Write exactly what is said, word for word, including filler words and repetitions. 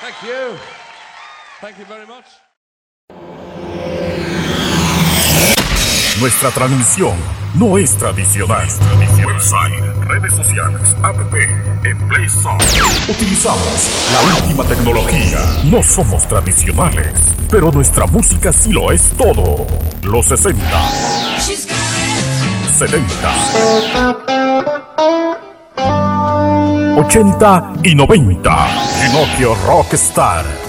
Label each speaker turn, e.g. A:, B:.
A: Thank you. Thank you very much.
B: Nuestra transmisión no es tradicional. Website, redes sociales, app, en Play Store. Utilizamos la última tecnología. No somos tradicionales, pero nuestra música sí lo es todo. Los sesenta, setenta, ochenta y noventa. Ginocchio Rockstar.